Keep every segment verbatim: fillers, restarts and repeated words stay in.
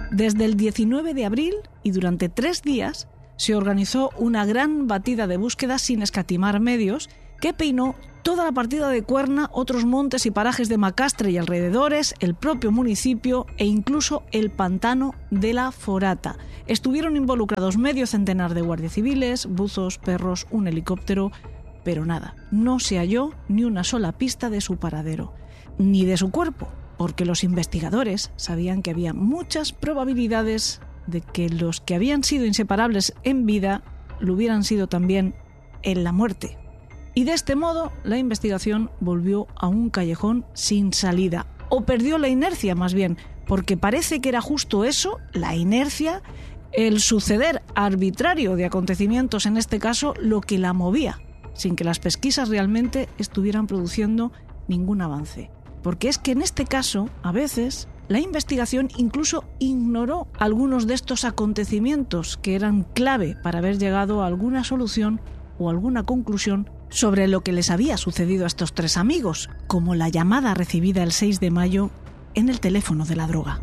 Desde el diecinueve de abril y durante tres días se organizó una gran batida de búsqueda sin escatimar medios que peinó toda la partida de Cuerna, otros montes y parajes de Macastre y alrededores, el propio municipio e incluso el pantano de la Forata. Estuvieron involucrados medio centenar de guardias civiles, buzos, perros, un helicóptero, pero nada, no se halló ni una sola pista de su paradero, ni de su cuerpo, porque los investigadores sabían que había muchas probabilidades de que los que habían sido inseparables en vida lo hubieran sido también en la muerte. Y de este modo la investigación volvió a un callejón sin salida, o perdió la inercia más bien, porque parece que era justo eso, la inercia, el suceder arbitrario de acontecimientos en este caso, lo que la movía, sin que las pesquisas realmente estuvieran produciendo ningún avance. Porque es que en este caso, a veces, la investigación incluso ignoró algunos de estos acontecimientos que eran clave para haber llegado a alguna solución o alguna conclusión sobre lo que les había sucedido a estos tres amigos, como la llamada recibida el seis de mayo en el teléfono de la droga.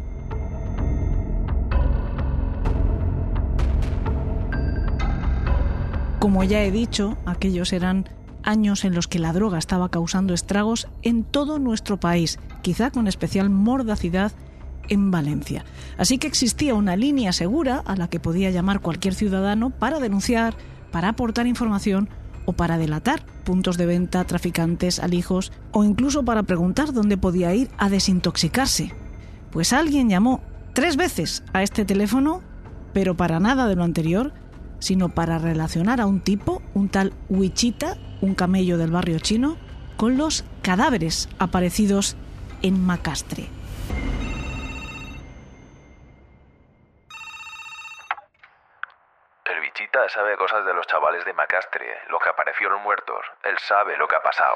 Como ya he dicho, aquellos eran años en los que la droga estaba causando estragos en todo nuestro país, quizá con especial mordacidad en Valencia. Así que existía una línea segura a la que podía llamar cualquier ciudadano para denunciar, para aportar información o para delatar puntos de venta, traficantes, alijos o incluso para preguntar dónde podía ir a desintoxicarse. Pues alguien llamó tres veces a este teléfono, pero para nada de lo anterior, sino para relacionar a un tipo, un tal Wichita, un camello del barrio chino, con los cadáveres aparecidos en Macastre. El Wichita sabe cosas de los chavales de Macastre, los que aparecieron muertos. Él sabe lo que ha pasado.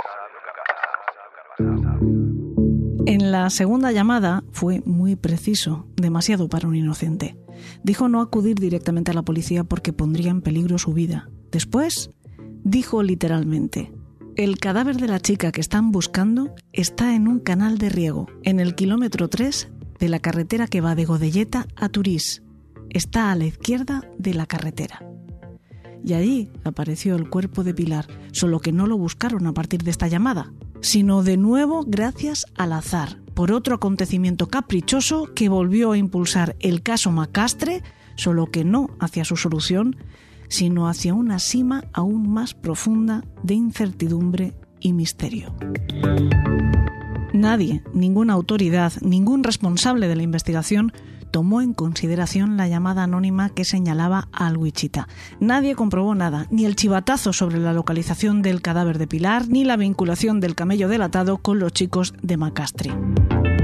En la segunda llamada fue muy preciso, demasiado para un inocente. Dijo no acudir directamente a la policía porque pondría en peligro su vida. Después dijo literalmente: el cadáver de la chica que están buscando está en un canal de riego, en el kilómetro tres de la carretera que va de Godelleta a Turís. Está a la izquierda de la carretera. Y allí apareció el cuerpo de Pilar, solo que no lo buscaron a partir de esta llamada, sino de nuevo gracias al azar, por otro acontecimiento caprichoso que volvió a impulsar el caso Macastre, solo que no hacia su solución, sino hacia una cima aún más profunda de incertidumbre y misterio. Nadie, ninguna autoridad, ningún responsable de la investigación tomó en consideración la llamada anónima que señalaba al Wichita. Nadie comprobó nada, ni el chivatazo sobre la localización del cadáver de Pilar, ni la vinculación del camello delatado con los chicos de Macastre.